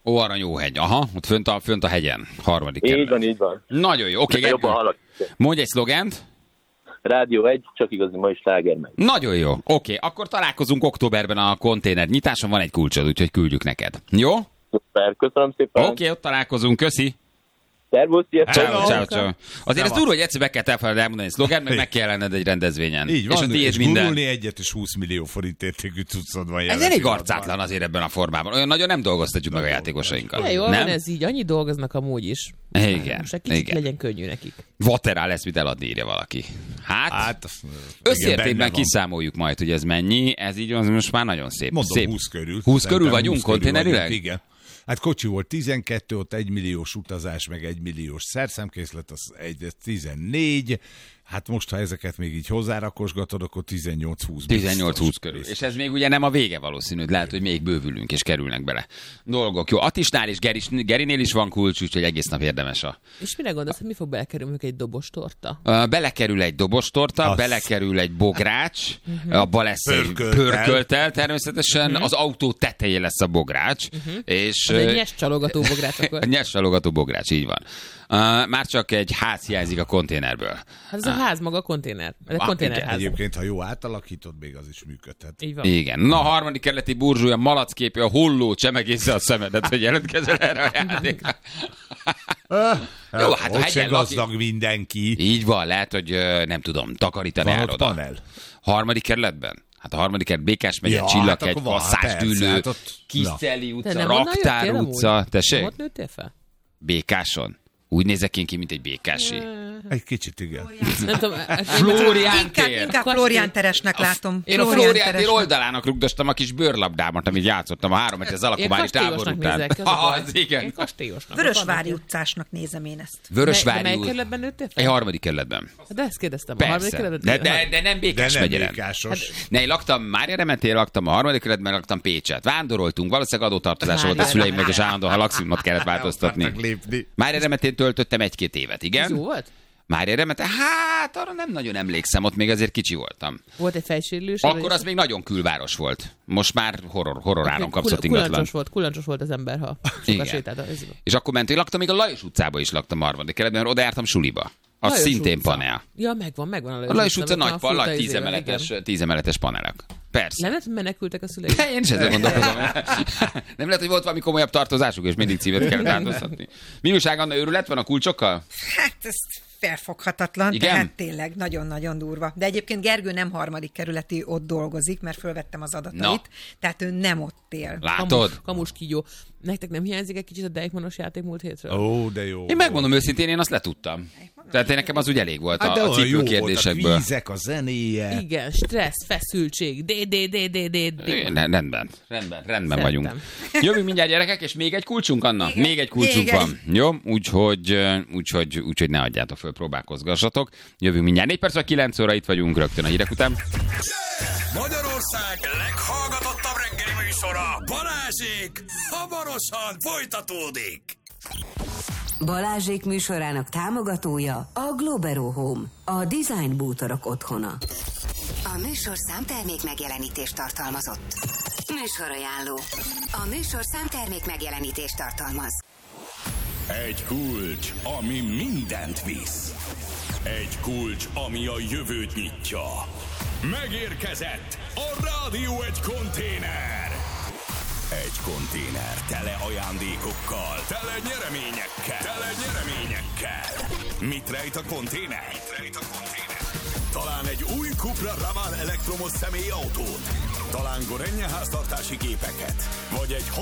Aranyóhegy, aha, ott fönt a hegyen, harmadik kerület. Így van. Nagyon jó, oké. Jobban hallak. Mondj egy szlogent. Rádió 1, csak igazi mai sláger megy. Nagyon jó, oké. Akkor találkozunk októberben a konténer nyitáson, van egy kulcsod, úgyhogy küldjük neked. Jó? Szuper, köszönöm szépen. Oké, ott találkozunk, köszi. Szervusz, sziasztok. Ciao. Azért ez durva, hogy egyszer meg kell elmondani egy szlogent, meg kell jelenned egy rendezvényen. Így van, és a tiéd minden. gurulni egyet és 20 millió forint értékű cuccod van. Ez elég arcátlan azért ebben a formában. Olyan nagyon nem dolgoztatjuk meg a játékosainkat. Jól nem? van ez így, annyi dolgoznak amúgy is. Igen. Most egy kicsit legyen könnyű nekik. Vaterál lesz, mit eladni, írja valaki. Hát összértékben kiszámoljuk majd, hogy ez mennyi. Ez így van, most már nagyon szép. Mondom, szép. 20 körül. 20 körül vagyunk konténerileg? Igen. Hát kocsi volt 12, ott 1 milliós utazás, meg 1 milliós szerszámkészlet, az 14. Hát most, ha ezeket még így hozzárakosgatod, akkor 18-20. 18-20 körül. És ez még ugye nem a vége valószínű, lehet, hogy még bővülünk és kerülnek bele dolgok. Jó, Attisnál és Gerinél is van kulcs, úgyhogy egész nap érdemes a... És mire gondolsz, hogy mi fog belekerülni, egy dobos torta? Belekerül egy dobos torta, belekerül egy bogrács, abba lesz egy pörköltel természetesen, az autó tetején lesz a bogrács. És az egy nyes csalogató bogrács akkor. Nyes csalogató bogrács, így van. Már csak egy ház hiányzik a konténerből. Hát ez a ház maga a konténer. A konténerház. Egyébként, ha jó átalakítod, még az is működhet. Így van. Igen. Na, a harmadik kerületi burzsúly, a malacképi, a holló, csemegészze a szemedet, hogy jelentkezel erre a játékra. Jó, hát ott se gazdag mindenki. Így van, lehet, hogy nem tudom, takarítani van el ott oda. panel? Harmadik kerületben? Hát a harmadik kerület, Békás megye, Csillaghegy, Kasszásdűlő, Kiszteli utca, Raktár utca. Tessék? Ott nőttél fel? Békáson. Úgy nézek én ki, mint egy békási. Egy kicsit, igen. Nem tudom, Flórián tér. Inkább Flórián Teresnek látom. Én a Flórián tér oldalának rugdostam a kis bőrlabdámat, amit játszottam a 3 metes alakomáris tábor után. Igen. Kastélyosnak. Vörösvári utcásnak nézem én ezt. Vörösvári út. Melyik kerületben nőttél fel? Egy harmadik kerületben. De ezt kérdeztem. Persze. A harmadik kerületben? De nem Békás megyeren. Ne, én laktam Máriaremetén, laktam a harmadik kerületben, laktam Pécset. Vándoroltunk, valószínűleg adótartozás volt a szüleimnek, és állandóan lakcímot kellett változtatni. Máriaremetén töltöttem 1-2 évet, igen. Jó volt? Máriaremetén, hát arra nem nagyon emlékszem, ott még azért kicsi voltam. Volt egy fejsérülés? Akkor az még nagyon külváros volt. Most már horror áron kapszott ingatlan. Kulancsos volt az ember, ha sokat sétált. És akkor mentén laktam, még a Lajos utcában is laktam a harmadik kerületben, mert oda jártam suliba. Az szintén panel. Ja, megvan a Lajos utca nagy pal, 10 emeletes panelek. Persze. Nem lehet, hogy menekültek a szüleik? Én is ezzel gondolkozom. Nem lehet, hogy volt valami komolyabb tartozásuk, és mindig címet kellett változtatni. Mi újság, Anna, őrület van a kulcsokkal? Hát ez felfoghatatlan, igen? Tehát tényleg nagyon-nagyon durva. De egyébként Gergő nem harmadik kerületi, ott dolgozik, mert fölvettem az adatait, tehát ő nem ott él. Látod? Kamus kígyó. Nektek nem hiányzik egy kicsit a Deichmannos játék múlt hétről? Ó, de jó. Én megmondom őszintén, én azt letudtam. Tehát nekem az úgy elég volt a cipő kérdésekből. A vízek, a zenéje. Igen, stressz, feszültség, Rendben vagyunk. Jövünk mindjárt, gyerekek, és még egy kulcsunk, Anna? Igen. Még egy kulcsunk van. Jó? Úgyhogy ne adjátok föl, próbálkozgassatok. Jövünk mindjárt. 4 perc, 9 óra, itt vagyunk rögtön a hírek után. Magyarország leghallgatottabb reggeli műsora, Balázsék, hamarosan folytatódik. Balázsék műsorának támogatója a Globero Home, a design bútorok otthona. A műsorszám termék megjelenítést tartalmazott. Műsorajánló. A műsorszám termék megjelenítést tartalmaz. Egy kulcs, ami mindent visz. Egy kulcs, ami a jövőt nyitja. Megérkezett a Rádió egy konténer. Egy konténer tele ajándékokkal, tele nyereményekkel. Mit rejt a konténer? Talán egy új Cupra Ravan elektromos személyautót, talán Gorenje háztartási gépeket, vagy egy